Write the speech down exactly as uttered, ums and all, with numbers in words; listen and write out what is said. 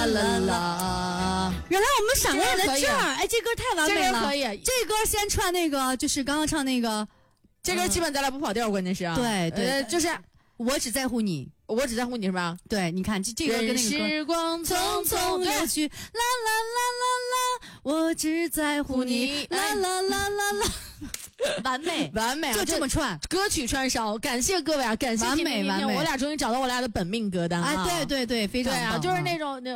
啦啦啦，原来我们闪过在这儿，哎，这歌太完美了， 这歌可以， 这歌先串那个，就是刚刚唱那个， 这歌基本咱俩不跑调，关键是啊， 对对， 呃，就是我只在乎你， 我只在乎你是吧？ 对，你看这这个跟那个歌， 时光匆匆流去，啦啦啦啦啦，我只在乎你，啦啦啦啦啦。完美， 完美、啊， 就这么串， 歌曲串烧，感谢各位啊，感谢完美完美， 我俩终于找到我俩的本命歌单啊！ 哎，对对对，非常棒、 对啊，就是那种